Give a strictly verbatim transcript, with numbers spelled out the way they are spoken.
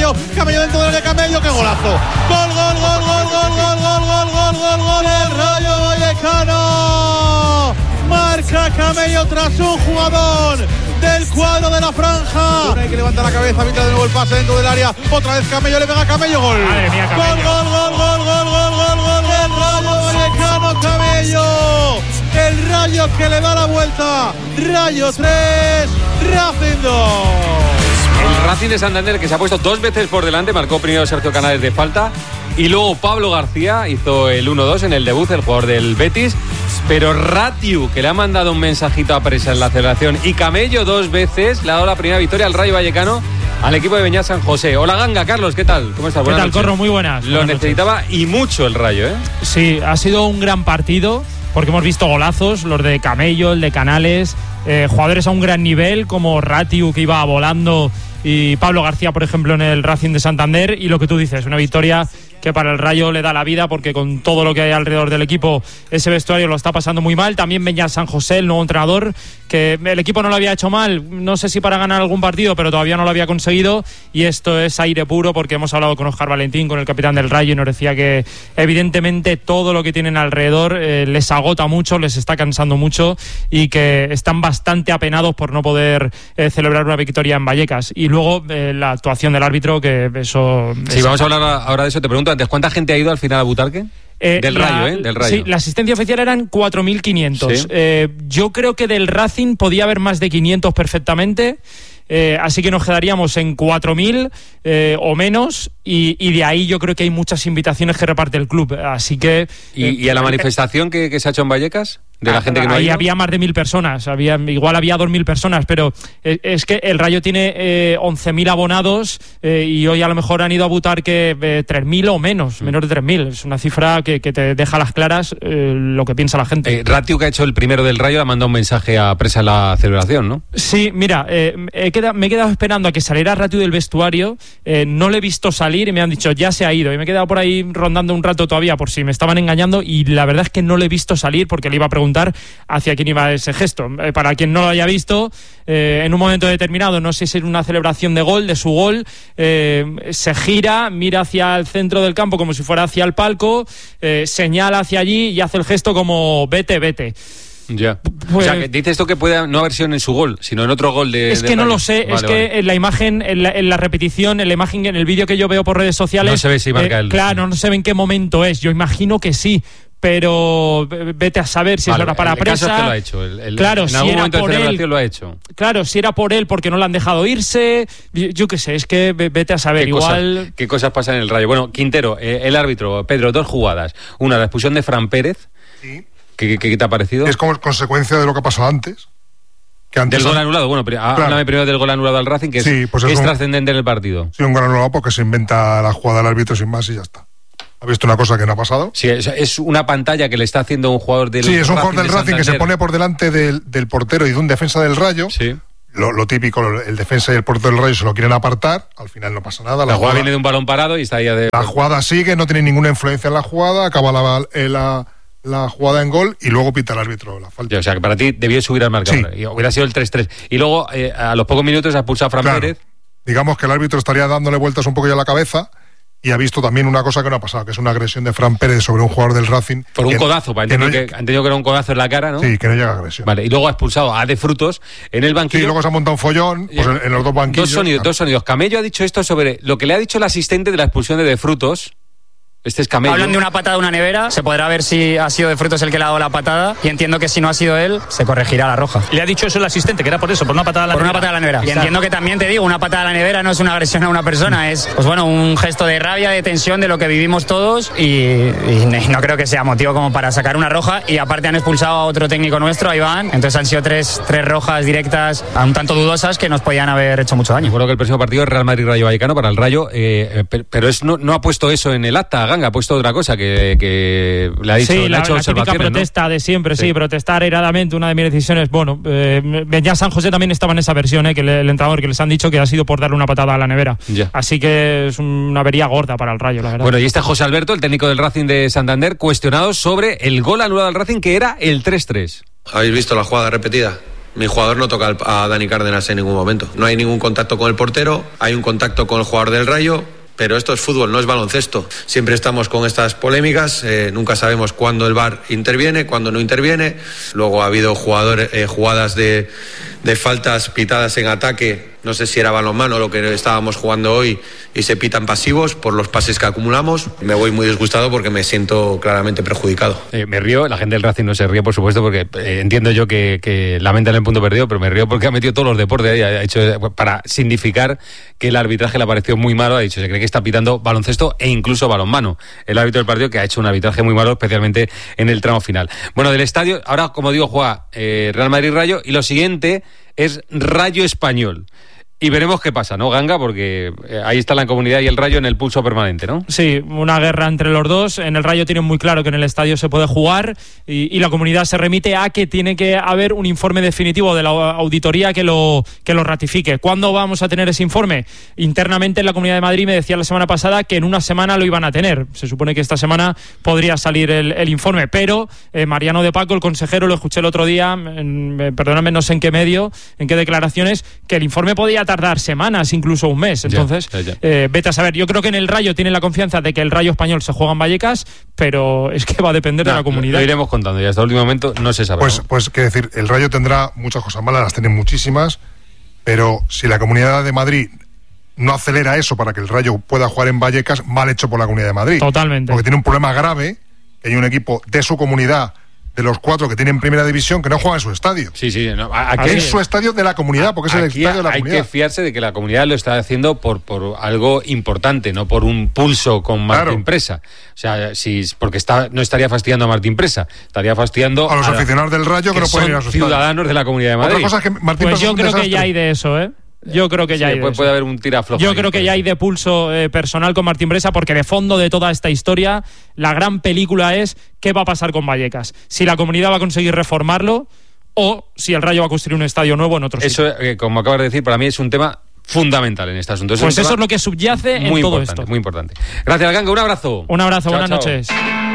Camello, Camello dentro del área, Camello, qué golazo. Gol, gol, gol, gol, gol, gol, gol, gol, gol, gol, gol, el Rayo Vallecano. Marca Camello tras un jugador del cuadro de la franja. Hay que levanta la cabeza, evita de nuevo el pase dentro del área. Otra vez Camello, le pega a Camello, gol. Madre mía, Camello. Gol, gol, gol, gol, gol, gol, gol, gol, el Rayo Vallecano, Camello. El Rayo que le da la vuelta. Rayo tres, Racing dos. El Racing de Santander, que se ha puesto dos veces por delante, marcó primero Sergio Canales de falta y luego Pablo García hizo el uno dos en el debut, el jugador del Betis. Pero Ratiu, que le ha mandado un mensajito a Presa en la celebración, y Camello dos veces le ha dado la primera victoria al Rayo Vallecano, al equipo de Beñat San José. Hola Ganga, Carlos, ¿qué tal? ¿Cómo estás? ¿Qué Buenas tal, noches. Corro? Muy buenas. Lo buenas necesitaba noches. Y mucho el Rayo, ¿eh? Sí, ha sido un gran partido, porque hemos visto golazos, los de Camello, el de Canales, eh, jugadores a un gran nivel, como Ratiu, que iba volando, y Pablo García, por ejemplo, en el Racing de Santander, y lo que tú dices, una victoria que para el Rayo le da la vida, porque con todo lo que hay alrededor del equipo, ese vestuario lo está pasando muy mal. También Beñat San José, el nuevo entrenador, que el equipo no lo había hecho mal, no sé si para ganar algún partido, pero todavía no lo había conseguido, y esto es aire puro, porque hemos hablado con Óscar Valentín, con el capitán del Rayo, y nos decía que evidentemente todo lo que tienen alrededor eh, les agota mucho, les está cansando mucho, y que están bastante apenados por no poder eh, celebrar una victoria en Vallecas. Y luego eh, la actuación del árbitro, que eso... Sí, vamos a hablar ahora de eso. Te pregunto antes, ¿cuánta gente ha ido al final a Butarque? Eh, del la, Rayo, ¿eh? Del Rayo. Sí, la asistencia oficial eran cuatro mil quinientos. Sí. Eh, yo creo que del Racing podía haber más de quinientos perfectamente. Eh, así que nos quedaríamos en cuatro mil eh, o menos, y, y de ahí yo creo que hay muchas invitaciones que reparte el club. Así que... ¿Y, eh, y a la manifestación que, que se ha hecho en Vallecas? ¿De la gente que no ha ahí ido? había más de mil personas, había, igual había dos mil personas, pero es, es que el Rayo tiene eh, once mil abonados eh, y hoy a lo mejor han ido a Butarque eh, tres mil o menos, menos de tres mil. Es una cifra que, que te deja a las claras eh, lo que piensa la gente. Eh, Ratiu, que ha hecho el primero del Rayo, le ha mandado un mensaje a Presa en la celebración, ¿no? Sí, mira, eh, he quedado, me he quedado esperando a que saliera Ratiu del vestuario, eh, no le he visto salir y me han dicho ya se ha ido, y me he quedado por ahí rondando un rato todavía por si me estaban engañando, y la verdad es que no le he visto salir, porque le iba a preguntar hacia quién iba ese gesto. Eh, para quien no lo haya visto, eh, en un momento determinado, no sé si es una celebración de gol, de su gol, eh, se gira, mira hacia el centro del campo como si fuera hacia el palco, eh, señala hacia allí y hace el gesto como vete, vete. Ya. Pues, o sea, que dice esto que puede no haber sido en su gol, sino en otro gol de... Es de que no Rayo. lo sé, Vale, es que vale. en la imagen, en la, en la repetición, en la imagen, en el vídeo que yo veo por redes sociales... No se ve si marca eh, el... Claro, no se ve en qué momento es, yo imagino que sí, pero vete a saber si Vale, es hora para el Presa. caso es que lo ha hecho. El, el, claro, en si algún era momento por de él, celebración lo ha hecho. Claro, si era por él porque no lo han dejado irse, yo, yo qué sé, es que vete a saber, ¿Qué igual... Cosas, ¿Qué cosas pasan en el Rayo? Bueno, Quintero, eh, el árbitro, Pedro, dos jugadas. Una, la expulsión de Fran Pérez. Sí. ¿Qué, qué, qué te ha parecido? Es como consecuencia de lo que pasó antes. Que antes Del gol han... anulado. Bueno, pero Claro. háblame primero del gol anulado al Racing, que es, Sí, pues que es es un- trascendente en el partido. Sí, un gol anulado porque se inventa la jugada del árbitro sin más y ya está. ¿Ha visto una cosa que no ha pasado? Sí, es, es una pantalla que le está haciendo un jugador del Sí, es un Racing jugador del de Racing que se Santander. pone por delante del, del portero y de un defensa del Rayo. Sí. Lo, lo típico, el defensa y el portero del Rayo se lo quieren apartar. Al final no pasa nada. La jugada viene de un balón parado y está ahí de... La jugada sigue, no tiene ninguna influencia en la jugada, acaba la, eh, la, la jugada en gol y luego pita el árbitro la falta. O sea, que para ti debió subir al marcador. Sí. Y hubiera sido el tres tres. Y luego, eh, a los pocos minutos, ha expulsado a Fran Claro. Pérez. Digamos que el árbitro estaría dándole vueltas un poco ya a la cabeza y ha visto también una cosa que no ha pasado, que es una agresión de Fran Pérez sobre un jugador del Racing. Por un que- codazo, para que no, entendido que, han entendido que era un codazo en la cara, ¿no? Sí, que no llega agresión. Vale, y luego ha expulsado a De Frutos en el Sí, banquillo. luego se ha montado un follón pues, en, en los dos banquillos. Dos sonidos, Claro. dos sonidos. Camello ha dicho esto sobre lo que le ha dicho el asistente de la expulsión de De Frutos. Este es Camello. Hablan de una patada de una nevera, se podrá ver si ha sido De Frutos el que le ha dado la patada y entiendo que si no ha sido él, se corregirá la roja. Le ha dicho eso el asistente, que era por eso, por una patada a la Por una nevera. patada a la nevera. Y entiendo que también te digo, una patada a la nevera no es una agresión a una persona, es pues bueno, un gesto de rabia, de tensión de lo que vivimos todos y, y no creo que sea motivo como para sacar una roja. Y aparte han expulsado a otro técnico nuestro, a Iván, entonces han sido tres, tres rojas directas, un tanto dudosas, que nos podían haber hecho mucho daño. Recuerdo que el próximo partido es Real Madrid-Rayo Vallecano para el Rayo, eh, pe- pero es, no, no ha puesto eso en el acta, Ganga, ha puesto otra cosa que, que le ha dicho, Sí, le la, ha hecho la típica observaciones, ¿no? protesta de siempre, sí. Sí. protestar airadamente, una de mis decisiones. Bueno, eh, Beñat San José también estaba en esa versión, eh, que le- el entrenador, que les han dicho que ha sido por darle una patada a la nevera. Ya. Así que es una avería gorda para el Rayo, la verdad. Bueno, y este José Alberto, el técnico del Racing de Santander, cuestionado sobre el gol anulado al Racing, que era el tres tres. ¿Habéis visto la jugada repetida? Mi jugador no toca a Dani Cárdenas en ningún momento. No hay ningún contacto con el portero, hay un contacto con el jugador del Rayo, pero esto es fútbol, no es baloncesto. Siempre estamos con estas polémicas, eh, nunca sabemos cuándo el V A R interviene, cuándo no interviene. Luego ha habido jugadores, eh, jugadas de, de faltas pitadas en ataque, no sé si era balonmano lo que estábamos jugando hoy, y se pitan pasivos por los pases que acumulamos. Me voy muy disgustado porque me siento claramente perjudicado. Eh, me río, la gente del Racing no se ríe, por supuesto, porque eh, entiendo yo que, que lamentan el punto perdido, pero me río porque ha metido todos los deportes ahí, ha hecho, para significar que el arbitraje le ha parecido muy malo, ha dicho, se cree que está pitando baloncesto e incluso balonmano. El árbitro del partido, que ha hecho un arbitraje muy malo, especialmente en el tramo final. Bueno, del estadio, ahora, como digo, juega eh, Real Madrid-Rayo, y lo siguiente es Rayo Español. Y veremos qué pasa, ¿no, Ganga? Porque ahí está la Comunidad y el Rayo en el pulso permanente, ¿no? Sí, una guerra entre los dos. En el Rayo tienen muy claro que en el estadio se puede jugar y, y la Comunidad se remite a que tiene que haber un informe definitivo de la auditoría que lo, que lo ratifique. ¿Cuándo vamos a tener ese informe? Internamente en la Comunidad de Madrid me decía la semana pasada que en una semana lo iban a tener. Se supone que esta semana podría salir el, el informe, pero eh, Mariano de Paco, el consejero, lo escuché el otro día, en, perdóname, no sé en qué medio, en qué declaraciones, que el informe podía tardar semanas, incluso un mes. Entonces, ya, ya, ya. Eh, vete a saber. Yo creo que en el Rayo tienen la confianza de que el Rayo Español se juega en Vallecas, pero es que va a depender no, de la Comunidad. Lo iremos contando y hasta el último momento no se sabe. Pues, ¿no? pues qué decir, el Rayo tendrá muchas cosas malas, las tiene muchísimas, pero si la Comunidad de Madrid no acelera eso para que el Rayo pueda jugar en Vallecas, mal hecho por la Comunidad de Madrid. Totalmente. Porque tiene un problema grave, que hay un equipo de su comunidad, de los cuatro que tienen primera división, que no juegan en su estadio. Sí, sí. No, aquí es su estadio de la comunidad, porque es el estadio de la hay comunidad. Hay que fiarse de que la comunidad lo está haciendo por, por algo importante, no por un pulso con Martín claro. Presa. O sea, si, porque está, no estaría fastidiando a Martín Presa, estaría fastidiando a los a aficionados del Rayo que, que no pueden ir a sus ciudadanos de la Comunidad de Madrid. Otra cosa es que Martín pues Presa yo creo que ya hay de eso, ¿eh? Yo creo que ya sí, hay puede, de puede haber un tiraflojo. Yo creo que ya hay de pulso eh, personal con Martín Presa, porque de fondo de toda esta historia la gran película es qué va a pasar con Vallecas. Si la Comunidad va a conseguir reformarlo o si el Rayo va a construir un estadio nuevo en otro sitio. Eso, eh, como acabas de decir, para mí es un tema fundamental en este asunto. Es pues eso es lo que subyace en todo esto. Muy importante. Gracias, Ganga. Un abrazo. Un abrazo. Chao, buenas chao. noches.